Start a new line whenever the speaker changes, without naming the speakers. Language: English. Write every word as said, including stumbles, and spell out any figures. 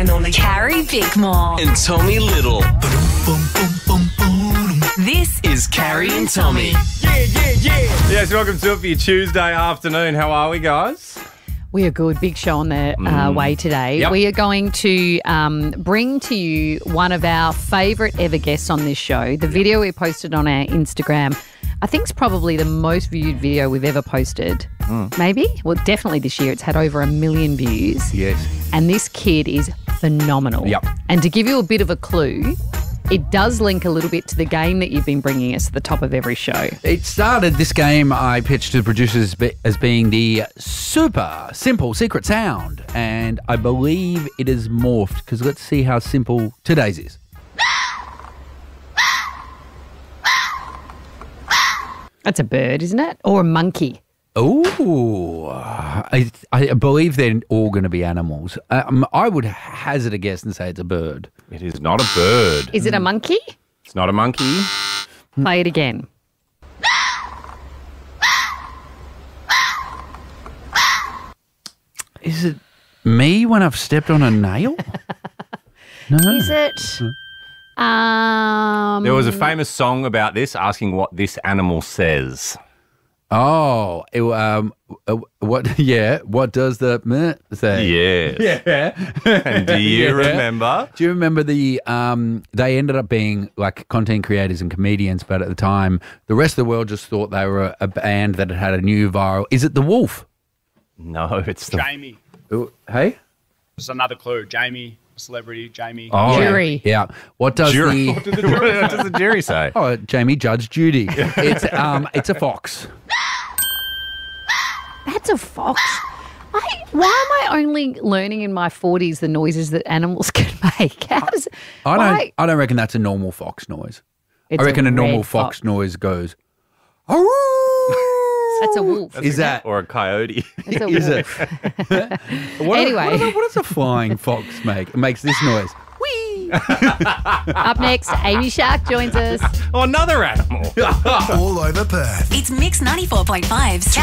and only
Carrie Bickmore.
and Tommy Little.
This
Is Carrie and Tommy.
Yes, welcome to it for your Tuesday afternoon. How are we, guys?
We are good. Big show on the uh, way today.
Yep.
We are going to um, bring to you one of our favourite ever guests on this show. The video we posted on our Instagram, I think it's probably the most viewed video we've ever posted. Maybe? Well, definitely this year. It's had over a million views.
Yes.
And this kid is phenomenal.
Yep.
And to give you a bit of a clue, it does link a little bit to the game that you've been bringing us at the top of every show.
It started, this game I pitched to the producers be- as being the super simple secret sound. And I believe it is morphed because let's see how simple today's is.
That's a bird, isn't it? Or a monkey.
Ooh, I, I believe they're all going to be animals. Um, I would hazard a guess and say it's a bird.
It is not a bird.
Is it a monkey?
It's not a monkey.
Play it again.
Is it me when I've stepped on a nail? No.
Is it? Um,
There was a famous song about this asking what this animal says.
Oh, it, um, uh, what? Yeah, what does the meh say?
Yes.
Yeah.
And do you
Yeah.
remember?
Do you remember the? Um, they ended up being like content creators and comedians, but at the time, the rest of the world just thought they were a band that had had a new viral. Is it the Wolf?
No, it's the...
Jamie.
Ooh, hey.
Just another clue. Jamie, celebrity, Jamie.
Oh,
Jury.
Yeah. What does
Jury.
the?
What does the jury say?
Oh, Jamie, Judge, Judy. It's um, it's a fox.
That's a fox. I, why am I only learning in my forties the noises that animals can make? How does,
I don't.
why-
I don't reckon that's a normal fox noise.
It's
I reckon a, normal
red
fox,
fox.
noise goes.
That's a wolf.
Is that?
Or a coyote.
That's a
Is
wolf.
it? What,
Anyway.
what, does a, what does a flying fox make? It makes this noise.
Up next, Amy Shark joins us.
Oh, another animal.
All over Perth.
It's Mix ninety-four point five's